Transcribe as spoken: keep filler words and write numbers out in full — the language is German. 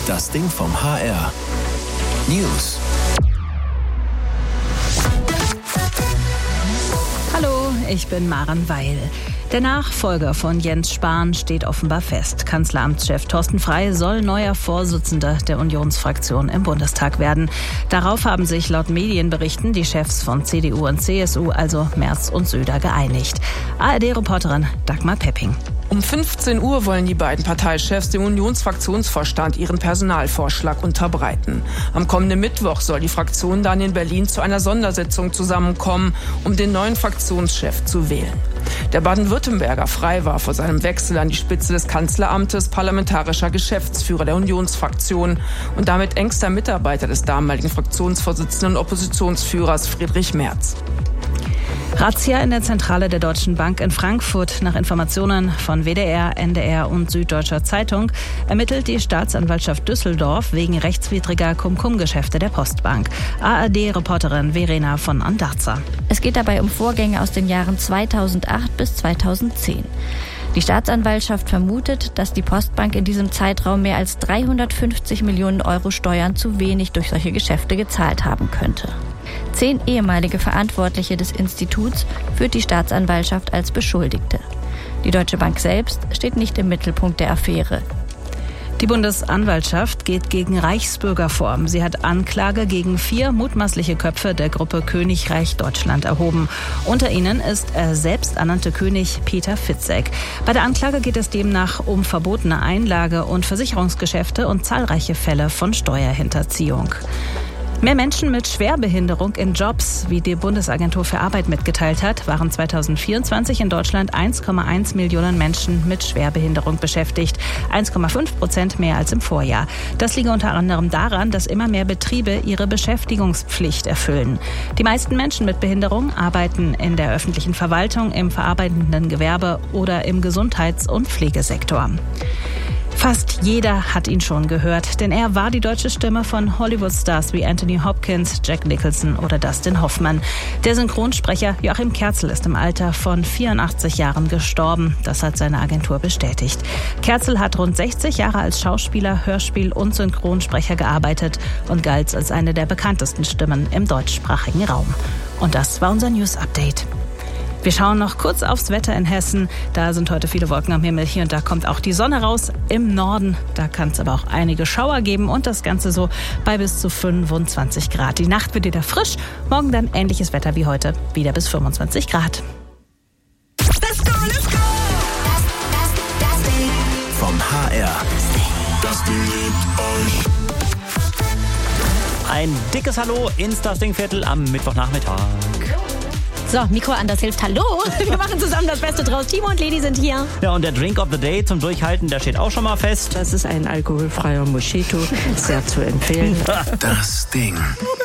Das Ding vom H R. News. Hallo, ich bin Maren Weil. Der Nachfolger von Jens Spahn steht offenbar fest. Kanzleramtschef Thorsten Frey soll neuer Vorsitzender der Unionsfraktion im Bundestag werden. Darauf haben sich laut Medienberichten die Chefs von C D U und C S U, also Merz und Söder, geeinigt. A R D-Reporterin Dagmar Pepping. Um fünfzehn Uhr wollen die beiden Parteichefs dem Unionsfraktionsvorstand ihren Personalvorschlag unterbreiten. Am kommenden Mittwoch soll die Fraktion dann in Berlin zu einer Sondersitzung zusammenkommen, um den neuen Fraktionschef zu wählen. Der Baden-Württemberger Frey war vor seinem Wechsel an die Spitze des Kanzleramtes parlamentarischer Geschäftsführer der Unionsfraktion und damit engster Mitarbeiter des damaligen Fraktionsvorsitzenden und Oppositionsführers Friedrich Merz. Razzia in der Zentrale der Deutschen Bank in Frankfurt. Nach Informationen von W D R, N D R und Süddeutscher Zeitung ermittelt die Staatsanwaltschaft Düsseldorf wegen rechtswidriger Cum-Cum-Geschäfte der Postbank. A R D-Reporterin Verena von Andarza. Es geht dabei um Vorgänge aus den Jahren zweitausendacht bis zweitausendzehn. Die Staatsanwaltschaft vermutet, dass die Postbank in diesem Zeitraum mehr als dreihundertfünfzig Millionen Euro Steuern zu wenig durch solche Geschäfte gezahlt haben könnte. Zehn ehemalige Verantwortliche des Instituts führt die Staatsanwaltschaft als Beschuldigte. Die Deutsche Bank selbst steht nicht im Mittelpunkt der Affäre. Die Bundesanwaltschaft geht gegen Reichsbürger vor. Sie hat Anklage gegen vier mutmaßliche Köpfe der Gruppe Königreich Deutschland erhoben. Unter ihnen ist der selbsternannte König Peter Fitzek. Bei der Anklage geht es demnach um verbotene Einlage- und Versicherungsgeschäfte und zahlreiche Fälle von Steuerhinterziehung. Mehr Menschen mit Schwerbehinderung in Jobs, wie die Bundesagentur für Arbeit mitgeteilt hat, waren zweitausendvierundzwanzig in Deutschland eins Komma eins Millionen Menschen mit Schwerbehinderung beschäftigt. eins Komma fünf Prozent mehr als im Vorjahr. Das liege unter anderem daran, dass immer mehr Betriebe ihre Beschäftigungspflicht erfüllen. Die meisten Menschen mit Behinderung arbeiten in der öffentlichen Verwaltung, im verarbeitenden Gewerbe oder im Gesundheits- und Pflegesektor. Fast jeder hat ihn schon gehört, denn er war die deutsche Stimme von Hollywood-Stars wie Anthony Hopkins, Jack Nicholson oder Dustin Hoffmann. Der Synchronsprecher Joachim Kerzel ist im Alter von vierundachtzig Jahren gestorben. Das hat seine Agentur bestätigt. Kerzel hat rund sechzig Jahre als Schauspieler, Hörspiel- und Synchronsprecher gearbeitet und galt als eine der bekanntesten Stimmen im deutschsprachigen Raum. Und das war unser News-Update. Wir schauen noch kurz aufs Wetter in Hessen. Da sind heute viele Wolken am Himmel. Hier und da kommt auch die Sonne raus. Im Norden, da kann es aber auch einige Schauer geben. Und das Ganze so bei bis zu fünfundzwanzig Grad. Die Nacht wird wieder frisch. Morgen dann ähnliches Wetter wie heute. Wieder bis fünfundzwanzig Grad. Let's go, let's go! Das, das, das Ding vom H R. Das Ding liebt euch. Ein dickes Hallo ins Das Ding-Viertel am Mittwochnachmittag. So, Mikro anders hilft. Hallo, wir machen zusammen das Beste draus. Timo und Leni sind hier. Ja, und der Drink of the Day zum Durchhalten, der steht auch schon mal fest. Das ist ein alkoholfreier Mojito, sehr zu empfehlen. Das Ding.